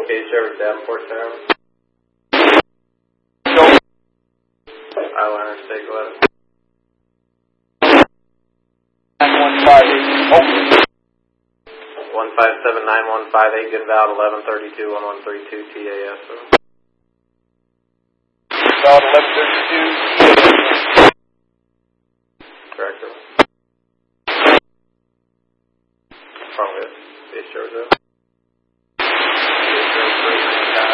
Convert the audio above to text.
Case Service, Davenport Town. Island State 11. 9158. Over. 1579158, Gunvalve 1132, 1132 TAS. Gunvalve 1132 TAS. Correct. What's wrong with it? Case Service.